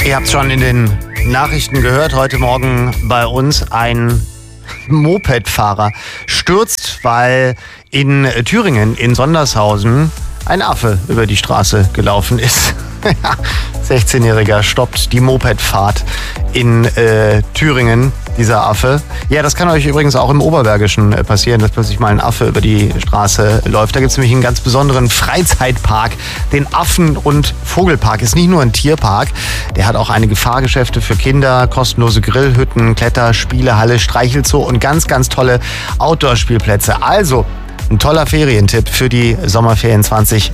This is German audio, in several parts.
Ihr habt es schon in den Nachrichten gehört, heute Morgen bei uns ein Mopedfahrer stürzt, weil in Thüringen, in Sondershausen, ein Affe über die Straße gelaufen ist. 16-Jähriger stoppt die Mopedfahrt in Thüringen, dieser Affe. Ja, das kann euch übrigens auch im Oberbergischen passieren, dass plötzlich mal ein Affe über die Straße läuft. Da gibt es nämlich einen ganz besonderen Freizeitpark, den Affen- und Vogelpark. Ist nicht nur ein Tierpark, der hat auch einige Fahrgeschäfte für Kinder, kostenlose Grillhütten, Kletter, Spielehalle, Streichelzoo und ganz, ganz tolle Outdoor-Spielplätze. Also ein toller Ferientipp für die Sommerferien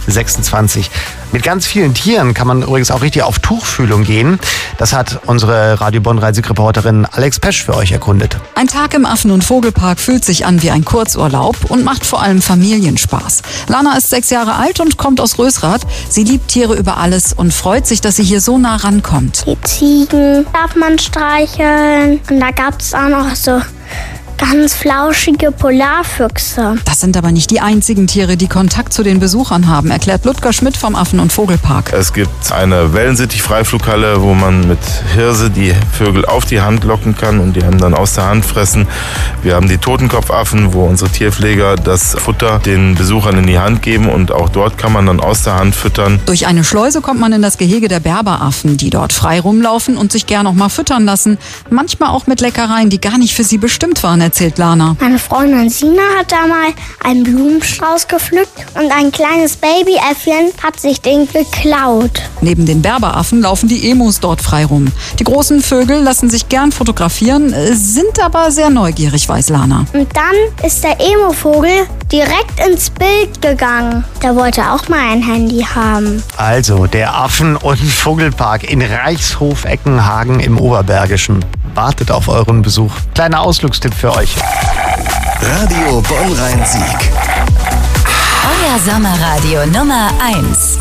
2026. Mit ganz vielen Tieren kann man übrigens auch richtig auf Tuchfühlung gehen. Das hat unsere Radio Bonn-Reisereporterin Alex Pesch für euch erkundet. Ein Tag im Affen- und Vogelpark fühlt sich an wie ein Kurzurlaub und macht vor allem Familienspaß. Lana ist 6 Jahre alt und kommt aus Rösrath. Sie liebt Tiere über alles und freut sich, dass sie hier so nah rankommt. Die Ziegen darf man streicheln. Und da gab es auch noch so ganz flauschige Polarfüchse. Das sind aber nicht die einzigen Tiere, die Kontakt zu den Besuchern haben, erklärt Ludger Schmidt vom Affen- und Vogelpark. Es gibt eine Wellensittich-Freiflughalle, wo man mit Hirse die Vögel auf die Hand locken kann und die einem dann aus der Hand fressen. Wir haben die Totenkopfaffen, wo unsere Tierpfleger das Futter den Besuchern in die Hand geben und auch dort kann man dann aus der Hand füttern. Durch eine Schleuse kommt man in das Gehege der Berberaffen, die dort frei rumlaufen und sich gern auch mal füttern lassen. Manchmal auch mit Leckereien, die gar nicht für sie bestimmt waren, erzählt Lana. Meine Freundin Sina hat da mal einen Blumenstrauß gepflückt und ein kleines Babyäffchen hat sich den geklaut. Neben den Berberaffen laufen die Emus dort frei rum. Die großen Vögel lassen sich gern fotografieren, sind aber sehr neugierig, weiß Lana. Und dann ist der Emo-Vogel direkt ins Bild gegangen. Der wollte auch mal ein Handy haben. Also der Affen- und Vogelpark in Reichshof-Eckenhagen im Oberbergischen wartet auf euren Besuch. Kleiner Ausflugstipp für euch. Radio Bonn-Rhein-Sieg. Euer Sommerradio Nummer 1.